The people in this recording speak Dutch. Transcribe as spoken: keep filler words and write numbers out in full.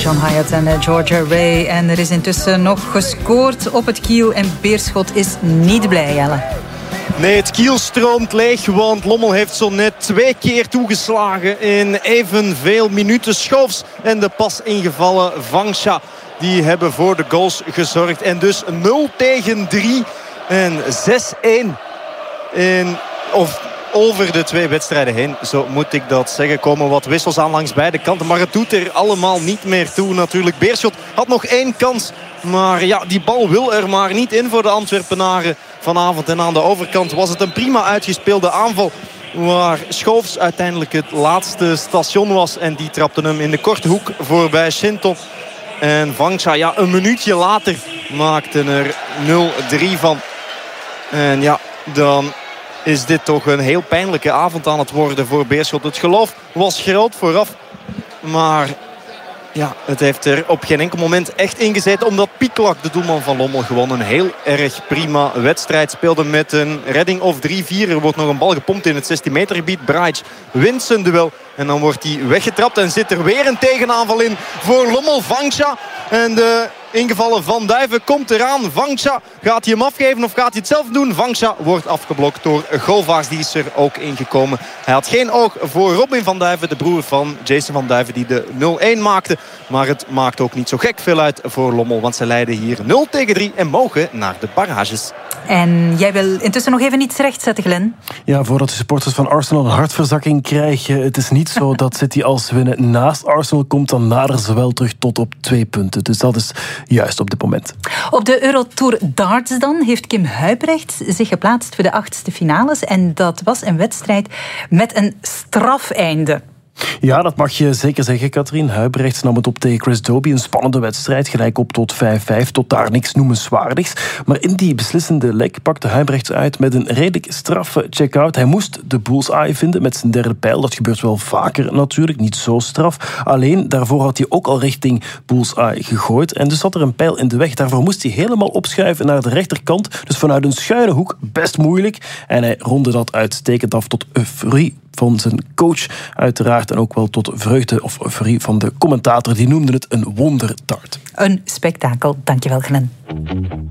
John Hyatt en Georgia Ray. En er is intussen nog gescoord op het Kiel. En Beerschot is niet blij, Jelle. Nee, het Kiel stroomt leeg, want Lommel heeft zo net twee keer toegeslagen in evenveel minuten. Schoofs en de pas ingevallen Vangsha, die hebben voor de goals gezorgd. En dus nul tegen drie en zes-een in... Of over de twee wedstrijden heen, zo moet ik dat zeggen. Komen wat wissels aan langs beide kanten. Maar het doet er allemaal niet meer toe natuurlijk. Beerschot had nog één kans. Maar ja, die bal wil er maar niet in voor de Antwerpenaren vanavond. En aan de overkant was het een prima uitgespeelde aanval. Waar Schoofs uiteindelijk het laatste station was. En die trapte hem in de korte hoek voorbij Shinton. En Vangsha, ja, een minuutje later maakte er nul drie van. En ja, dan is dit toch een heel pijnlijke avond aan het worden voor Beerschot. Het geloof was groot vooraf. Maar ja, het heeft er op geen enkel moment echt ingezeten. Omdat Pieklak, de doelman van Lommel, gewoon een heel erg prima wedstrijd speelde. Met een redding of drie vier. Er wordt nog een bal gepompt in het zestien meter gebied. Braic wint zijn duel. En dan wordt hij weggetrapt. En zit er weer een tegenaanval in voor Lommel. Vangsha. En de ingevallen Van Duiven komt eraan. Vangsha, gaat hij hem afgeven of gaat hij het zelf doen? Vangsha wordt afgeblokt door Govaars. Die is er ook ingekomen. Hij had geen oog voor Robin Van Duiven, de broer van Jason Van Duiven, die de nul-een maakte. Maar het maakt ook niet zo gek veel uit voor Lommel. Want ze leiden hier nul tegen drie en mogen naar de barrages. En jij wil intussen nog even iets rechtzetten, Glenn? Ja, voordat de supporters van Arsenal een hartverzakking krijgen. Het is niet zo dat City als ze winnen naast Arsenal komt. Dan naderen ze wel terug tot op twee punten. Dus dat is juist op dit moment. Op de Eurotour Darts dan heeft Kim Huybrechts zich geplaatst voor de achtste finales. En dat was een wedstrijd met een strafeinde. Ja, dat mag je zeker zeggen, Katrien. Huybrechts nam het op tegen Chris Dobie. Een spannende wedstrijd, gelijk op tot vijf vijf. Tot daar niks noemenswaardigs. Maar in die beslissende leg pakte Huybrechts uit met een redelijk straffe check-out. Hij moest de bullseye vinden met zijn derde pijl. Dat gebeurt wel vaker natuurlijk, niet zo straf. Alleen, daarvoor had hij ook al richting bullseye gegooid. En dus zat er een pijl in de weg. Daarvoor moest hij helemaal opschuiven naar de rechterkant. Dus vanuit een schuine hoek, best moeilijk. En hij ronde dat uitstekend af tot euforie van zijn coach, uiteraard. En ook wel tot vreugde of euforie van de commentator. Die noemde het een wonderdart. Een spektakel. Dankjewel, Glenn.